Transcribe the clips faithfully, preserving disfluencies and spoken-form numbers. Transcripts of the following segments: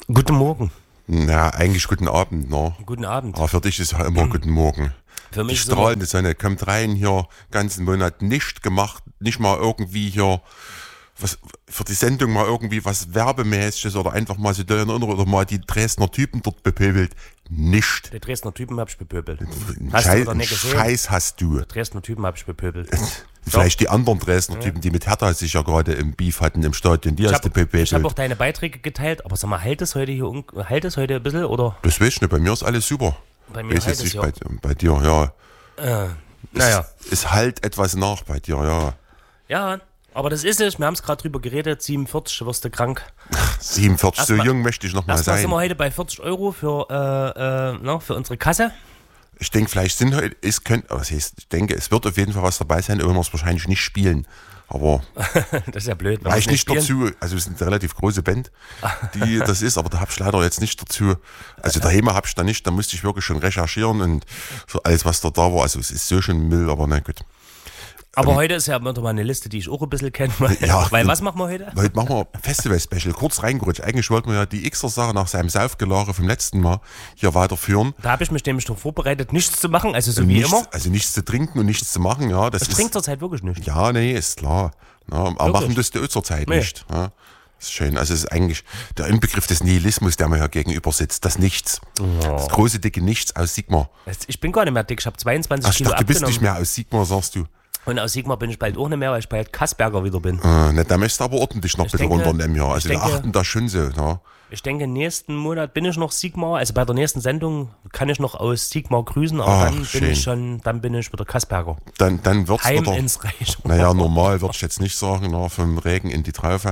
Guten Morgen. Na, eigentlich guten Abend, ne? Guten Abend. Aber für dich ist ja immer mhm. guten Morgen. Für mich Die strahlende Sonne kommt rein hier, ganzen Monat nicht gemacht, nicht mal irgendwie hier was für die Sendung mal irgendwie was Werbemäßiges oder einfach mal so oder mal die Dresdner Typen dort bepöbelt. Nicht. Die Dresdner Typen hab ich bepöbelt. Hast Scheiß, du nicht gesehen? Scheiß hast du. Die Dresdner Typen hab ich bepöbelt. Vielleicht die anderen Dresdner Typen, die mit Hertha sich ja gerade im Beef hatten im Stadion, die ich hast du bepöbelt. Ich habe auch deine Beiträge geteilt, aber sag mal, hält es heute hier hält es heute ein bisschen, oder? Das weiß ich nicht, bei mir ist alles super. Bei mir halt es ja. Bei, bei dir, ja. Äh, naja. Es, es halt etwas nach bei dir, ja. Ja, aber das ist es, wir haben es gerade drüber geredet, siebenundvierzig, wirst du krank. siebenundvierzig, so jung möchte ich noch mal sein. Erstmal sind wir heute bei vierzig Euro für, äh, äh, na, für unsere Kasse. Ich denke, vielleicht sind heute, es könnte, was heißt, ich denke, es wird auf jeden Fall was dabei sein, wenn wir es wahrscheinlich nicht spielen. Aber das ist ja blöd. Weil ich nicht dazu, also es ist eine relativ große Band, die das ist, aber da habe ich leider jetzt nicht dazu, also daheim habe ich da nicht, da musste ich wirklich schon recherchieren und so alles, was da da war, also es ist so schon Müll, aber na gut. Aber ähm, heute ist ja mal eine Liste, die ich auch ein bisschen kenne. Weil, ja, weil was machen wir heute? Heute machen wir Festival-Special, kurz reingerutscht. Eigentlich wollten wir ja die Xer-Sache nach seinem Saufgelage vom letzten Mal hier weiterführen. Da habe ich mich nämlich noch vorbereitet, nichts zu machen, also so und wie nichts, immer. Also nichts zu trinken und nichts zu machen, ja. Das ich trinke zurzeit wirklich nicht. Ja, nee, ist klar. Ja, aber wirklich? Machen das du zurzeit nee. nicht. Ja. Das ist schön. Also es ist eigentlich der Inbegriff des Nihilismus, der mir hier gegenüber sitzt. Das Nichts. Ja. Das große, dicke Nichts aus Sigma. Ich bin gar nicht mehr dick, ich habe zweiundzwanzig Ach, Kilo dachte, abgenommen. Du bist nicht mehr aus Sigma, sagst du. Und aus Sigma bin ich bald auch nicht mehr, weil ich bald Kassberger wieder bin. Äh, ne, da möchtest du aber ordentlich noch ein bisschen runternehmen, ja. Also wir achten da schon so, ja. Ich denke, nächsten Monat bin ich noch Sigma, also bei der nächsten Sendung kann ich noch aus Sigma grüßen, aber Ach, dann bin schön. ich schon, dann bin ich wieder Kassberger. Dann, dann wird's Heim wieder, ins Reich. Naja, normal würde ich jetzt nicht sagen, na, vom Regen in die Traufe.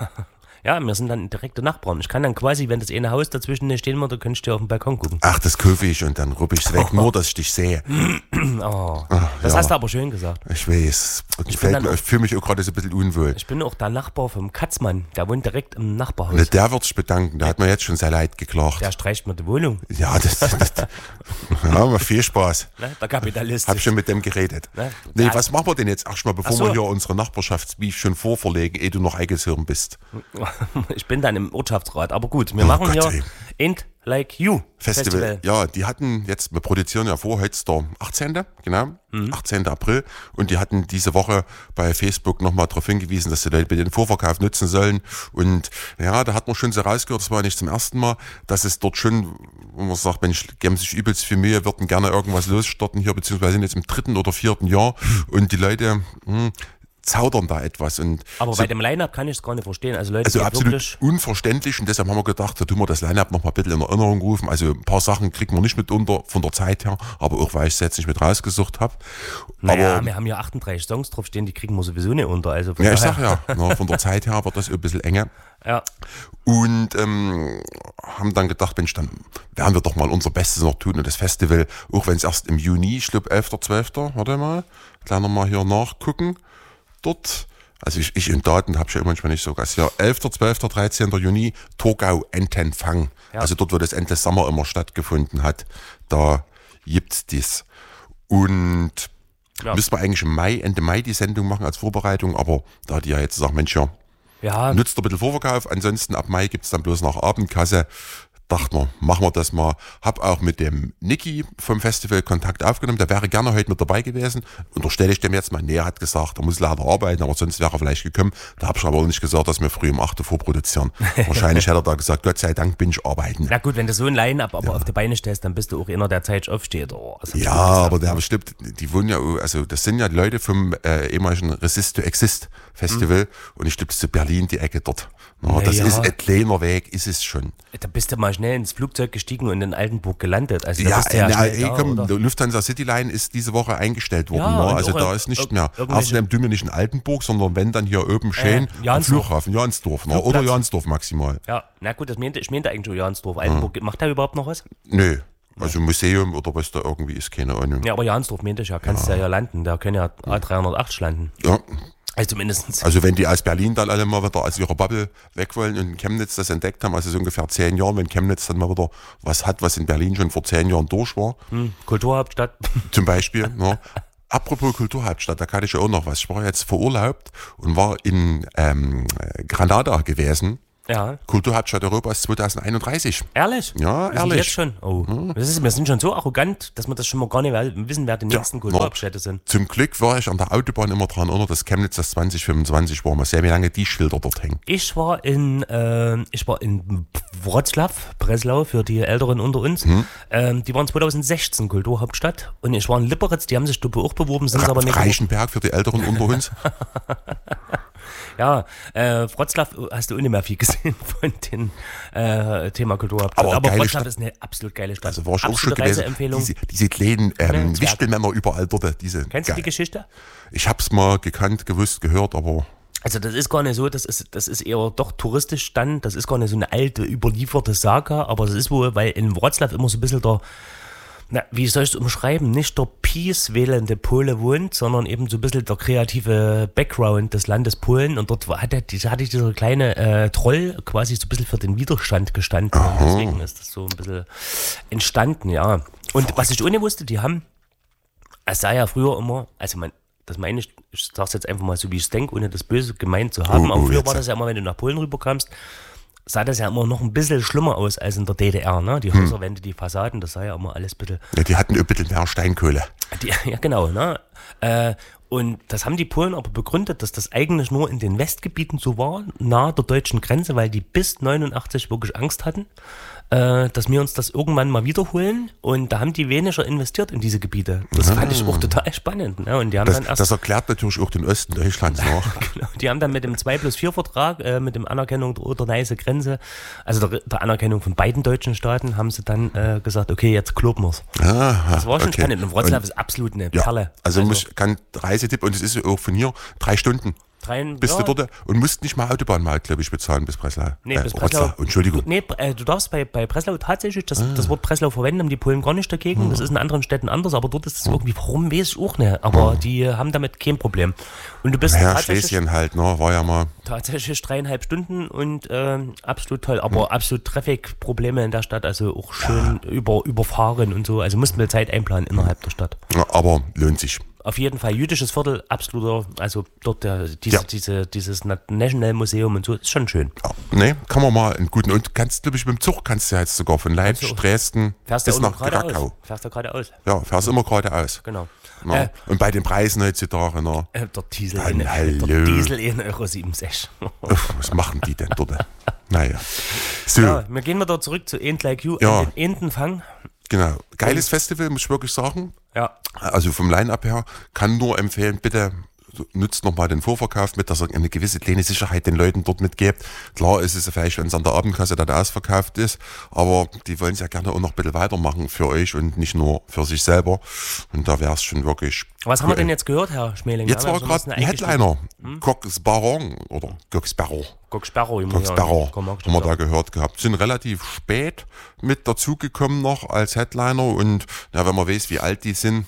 Ja, wir sind dann direkte Nachbarn. Ich kann dann quasi, wenn das eine Haus dazwischen stehen würde, könnte ich dir auf den Balkon gucken. Ach, das kaufe ich und dann ruppe ich es weg, oh. nur dass ich dich sehe. Oh, Ach, das ja. hast du aber schön gesagt. Ich weiß. Ich, ich fühle mich auch gerade so ein bisschen unwohl. Ich bin auch der Nachbar vom Katzmann. Der wohnt direkt im Nachbarhaus. Ne, der wird sich bedanken. Der hat mir jetzt schon sehr leid geklagt. Der streicht mir die Wohnung. Ja, das, das ja, mal viel Spaß. Ne, der Kapitalist. Hab schon mit dem geredet. Ne? Nee, ja. Was machen wir denn jetzt erstmal, bevor so. wir hier unsere Nachbarschaftsbeef schon vorverlegen, ehe du noch eingeshirn bist? Ich bin dann im Ortschaftsrat, aber gut, wir oh machen Gott, hier Ain't Like You Festival. Festival. Ja, die hatten jetzt, wir produzieren ja vor, heute ist der achtzehnten Genau, mhm. achtzehnten April und die hatten diese Woche bei Facebook nochmal darauf hingewiesen, dass die Leute den Vorverkauf nutzen sollen und ja, da hat man schon so rausgehört, das war ja nicht zum ersten Mal, dass es dort schon, wo man sagt, Mensch, geben sich übelst viel Mühe, würden gerne irgendwas losstarten hier, beziehungsweise sind jetzt im dritten oder vierten Jahr und die Leute, mh, zaudern da etwas. Und aber so, bei dem Line-Up kann ich es gar nicht verstehen. Also, Leute, also absolut wirklich unverständlich und deshalb haben wir gedacht, da tun wir das Line-Up noch mal ein bisschen in Erinnerung rufen. Also ein paar Sachen kriegen wir nicht mit unter von der Zeit her, aber auch weil ich es jetzt nicht mit rausgesucht habe. Naja, aber wir haben ja achtunddreißig Songs draufstehen, die kriegen wir sowieso nicht unter. Also ja, ich sag ja, na, von der Zeit her wird das ein bisschen enger. Ja. Und ähm, haben dann gedacht, Mensch, dann werden wir doch mal unser Bestes noch tun und das Festival, auch wenn es erst im Juni, ich glaube elfter zwölfter warte mal, gleich nochmal hier nachgucken, dort. Also ich, ich in Daten habe ich ja manchmal nicht so ganz. Ja, elfter zwölfter dreizehnter Juni, Torgau Entenfang. Ja. Also dort, wo das Ende Sommer immer stattgefunden hat, da gibt's dies. Und ja. müssen wir eigentlich im Mai, Ende Mai die Sendung machen als Vorbereitung, aber da die ja jetzt sagen, Mensch, ja, ja. nützt ein bisschen Vorverkauf, ansonsten ab Mai gibt's dann bloß nach Abendkasse. Dachten wir, machen wir das mal. Hab auch mit dem Niki vom Festival Kontakt aufgenommen. Der wäre gerne heute mit dabei gewesen. Unterstelle ich dem jetzt mal. Nee, er hat gesagt, er muss leider arbeiten, aber sonst wäre er vielleicht gekommen. Da habe ich aber auch nicht gesagt, dass wir früh um acht Uhr vorproduzieren. Wahrscheinlich hätte er da gesagt, Gott sei Dank bin ich arbeiten. Na gut, wenn du so ein Line-Up aber ja. auf die Beine stellst, dann bist du auch einer, der Zeit aufsteht. Oh, also ja, aber der bestimmt, die wohnen ja, also das sind ja die Leute vom äh, ehemaligen Resist to Exist Festival mhm. und ich glaube, zu Berlin die Ecke dort. Na, das ja. ist ein kleiner Weg, ist es schon. Da bist du mal schnell ins Flugzeug gestiegen und in Altenburg gelandet. Also ja, bist du ja na, schnell ey, da, komm, oder? der Lufthansa Cityline ist diese Woche eingestellt worden. Ja, ne? Also da ist nicht mehr. Außerdem tun wir nicht in Altenburg, sondern wenn dann hier oben schön äh, am Flughafen, Jansdorf. Ne? Oder Jansdorf maximal. Ja, na gut, das meinte, ich meinte eigentlich schon Jansdorf. Altenburg, hm. macht der überhaupt noch was? Nö. Also Museum oder was da irgendwie ist, keine Ahnung. Ja, aber Jansdorf meinte ich ja, kannst du ja. ja hier landen. Da können ja A dreihundertacht landen. Ja. Also zumindest. Also wenn die aus Berlin dann alle mal wieder aus ihrer Bubble weg wollen und in Chemnitz das entdeckt haben, also so ungefähr zehn Jahren, wenn Chemnitz dann mal wieder was hat, was in Berlin schon vor zehn Jahren durch war. Hm, Kulturhauptstadt. Zum Beispiel. Ne. Apropos Kulturhauptstadt, da kann ich ja auch noch was. Ich war jetzt verurlaubt und war in ähm, Granada gewesen. Ja. Kulturhauptstadt Europas zwanzig einunddreißig. Ehrlich? Ja, wir ehrlich. Sind jetzt schon. Oh. Hm. Das ist, wir sind schon so arrogant, dass wir das schon mal gar nicht wissen, wer die nächsten ja, Kulturhauptstädte sind. Zum Glück war ich an der Autobahn immer dran erinnert, dass Chemnitz das zwanzig fünfundzwanzig war. Mal sehen, wie lange die Schilder dort hängen. Ich war in, äh, ich war in Wroclaw, Breslau, für die Älteren unter uns. Hm. Ähm, die waren zwanzig sechzehn Kulturhauptstadt. Und ich war in Lipperitz, die haben sich dort auch beworben, sind Ra- aber nicht. Reichenberg für die Älteren unter uns. Ja, äh, Wroclaw hast du auch nicht mehr viel gesehen von dem äh, Thema Kulturhauptstadt. Aber Aber geile Wroclaw Stadt. ist eine absolut geile Stadt. Also war ich auch schon Absolute gewesen. Reiseempfehlung. Diese, diese kleinen ähm, Ja, Wichtelmänner überall dort. Diese, Kennst du die geil. Geschichte? Ich hab's mal gekannt, gewusst, gehört, aber Also das ist gar nicht so, das ist, das ist eher doch touristisch dann, das ist gar nicht so eine alte, überlieferte Saga, aber das ist wohl, weil in Wroclaw immer so ein bisschen der, na, wie soll ich es umschreiben, nicht der Peace-wählende Pole wohnt, sondern eben so ein bisschen der kreative Background des Landes Polen und dort hatte, hatte dieser kleine äh, Troll quasi so ein bisschen für den Widerstand gestanden und deswegen ist das so ein bisschen entstanden, ja. Und was ich ohne wusste, die haben, es sah ja früher immer, also man, das meine ich, ich sag's jetzt einfach mal so, wie ich es denke, ohne das Böse gemeint zu haben, Oh, oh, aber früher jetzt. war das ja immer, wenn du nach Polen rüberkamst, sah das ja immer noch ein bisschen schlimmer aus als in der D D R, ne? Die Häuserwände, die Fassaden, das sah ja immer alles ein bisschen, ja, die hatten ein bisschen mehr Steinkohle. die, ja genau, ne? Äh, und das haben die Polen aber begründet, dass das eigentlich nur in den Westgebieten so war, nahe der deutschen Grenze, weil die bis neunundachtzig wirklich Angst hatten, äh, dass wir uns das irgendwann mal wiederholen. Und da haben die weniger investiert in diese Gebiete. Das Ah. fand ich auch total spannend. Ne? Und die haben Das, dann erst, das erklärt natürlich auch den Osten Deutschlands nach. genau, die haben dann mit dem zwei plus vier Vertrag, äh, mit dem Anerkennung der Oder-Neiße Grenze, also der, der Anerkennung von beiden deutschen Staaten, haben sie dann äh, gesagt, okay, jetzt kloppen wir's. Ah, Das war schon okay. spannend. Und Wroclaw Und- ist absolut eine Ja, Perle. also, muss ich kann Reisetipp und es ist auch von hier drei Stunden. drei, Bist ja, du dort und musst nicht mal Autobahnmaut, glaube ich, bezahlen bis Breslau. Nee, äh, bis Wroclaw. Breslau. Entschuldigung. Du, nee, äh, du darfst bei, bei Breslau tatsächlich das, das Wort Breslau verwenden, haben die Polen gar nicht dagegen. Das ist in anderen Städten anders, aber dort ist es irgendwie, warum weiß ich auch nicht. Aber die haben damit kein Problem. Und du bist Ja, tatsächlich, Schlesien halt, ne, war ja mal. tatsächlich dreieinhalb Stunden und ähm, absolut toll. Aber absolut Traffic-Probleme in der Stadt, also auch schön über, überfahren und so. Also mussten wir Zeit einplanen innerhalb der Stadt. Ja, aber lohnt sich. Auf jeden Fall jüdisches Viertel, absoluter, also dort der, diese, Ja. diese, dieses National Museum und so, ist schon schön. Ja, ne, kann man mal einen guten. Und kannst, glaube ich, mit dem Zug kannst du ja jetzt sogar von Leipzig, Kannst du- Dresden Fährst du bis auch noch nach geradeaus? Krakau. Fährst du geradeaus? Ja, fährst immer geradeaus. Genau. Ja. Äh, Und bei den Preisen heutzutage, ne, äh, der Diesel, Dann in, hallo. der Diesel in Euro siebenundsechzig. uff, was machen die denn dort? Naja. So, Ja, wir gehen wieder zurück zu Ain't Like You, Ja. an den Entenfang. genau. Geiles Festival, muss ich wirklich sagen. Ja, Also vom Line-Up her, kann nur empfehlen, bitte nutzt nochmal den Vorverkauf mit, dass ihr eine gewisse kleine Sicherheit den Leuten dort mitgebt. Klar ist es vielleicht, wenn es an der Abendkasse dann ausverkauft ist, aber die wollen es ja gerne auch noch ein bisschen weitermachen für euch und nicht nur für sich selber. Und da wäre es schon wirklich. was haben wir denn jetzt gehört, Herr Schmeling? Jetzt Ja, war wir gerade müssen ein eigentlich- Headliner, Cox Baron oder Cox Barron. Guck, Sparrow, wie man Cox ja- Barron, kann man haben wir da sagen. gehört gehabt. Sind relativ spät mit dazugekommen noch als Headliner und ja, wenn man weiß, wie alt die sind,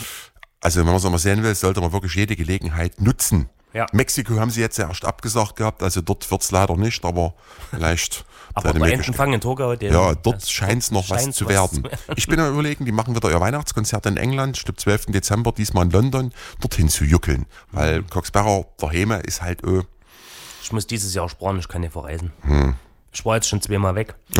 also wenn man es mal sehen will, sollte man wirklich jede Gelegenheit nutzen. Ja. Mexiko haben sie jetzt ja erst abgesagt gehabt, also dort wird es leider nicht, aber vielleicht Aber seine der Möglichkeit. Entenfang in Torgau, den, Ja, dort das- scheint es noch was scheint's zu werden. Ich bin am überlegen, die machen wieder ihr Weihnachtskonzert in England, ich glaube zwölften Dezember, diesmal in London, dorthin zu juckeln. Weil Mhm. Cox Barron, der Heme, ist halt, oh, Ich muss dieses Jahr sparen, ich kann nicht verreisen. Hm. Ich war jetzt schon zweimal weg. oh,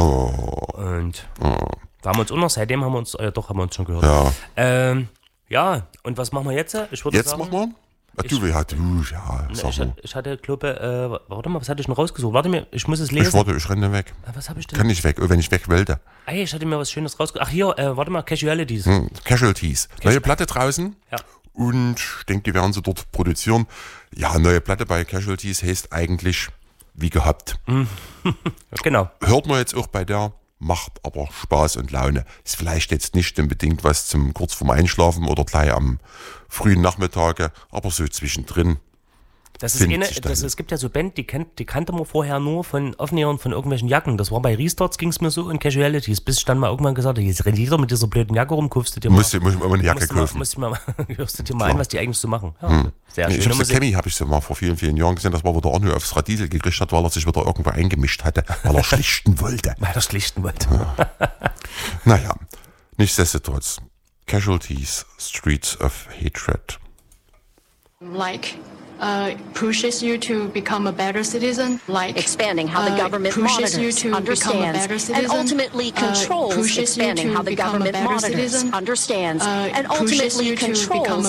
Und da haben wir uns auch noch, seitdem haben wir uns, äh, doch, haben wir uns schon gehört. ja. Ähm, ja, und was machen wir jetzt? Ich würde Jetzt sagen, machen wir. Ah, du, ja, du, ja, ich, sag ich, mal. ich hatte, glaube äh, warte mal, was hatte ich denn rausgesucht? Warte mir, ich muss es Ich lesen. warte, ich renne weg. Ah, was habe ich denn? Kann nicht weg, oh, wenn ich weg wollte. Ey, ich hatte mir was Schönes rausgesucht. Ach hier, äh, warte mal, Casualities. Hm, Casualties. Neue Platte draußen. Ja. Und ich denke, die werden sie dort produzieren. Ja, neue Platte bei Casualties heißt eigentlich wie gehabt. Genau. Hört man jetzt auch bei der, macht aber Spaß und Laune. Ist vielleicht jetzt nicht unbedingt was zum kurz vorm Einschlafen oder gleich am frühen Nachmittage, aber so zwischendrin. Das ist Findet eine, sich dann. das, es gibt ja so Band, die, kennt, die kannte man vorher nur von Aufnähern von irgendwelchen Jacken. Das war bei Restarts, ging es mir so, und Casualities, bis ich dann mal irgendwann gesagt habe, jetzt rennt jeder mit dieser blöden Jacke rum, kaufst du dir mal, Musst du muss ich mir mal eine Jacke musst du mal, kaufen. musst du mal hörst du dir mal an, was die eigentlich so machen. Ja, sehr Ich schön. habe so Cammy, habe ich so mal vor vielen, vielen Jahren gesehen, das war, wo der Arno aufs Radiesel gekriegt hat, weil er sich wieder irgendwo eingemischt hatte, weil er schlichten wollte. Weil er schlichten wollte. Naja, nichtsdestotrotz. Casualties, Streets of Hatred. Like Uh, pushes you to become a better citizen, like expanding how the uh, government pushes monitors, you to become a better understands, citizen, and ultimately controls. uh, pushes Expanding you to how the become government a better monitors, citizen, understands, uh, and pushes ultimately you to become controls.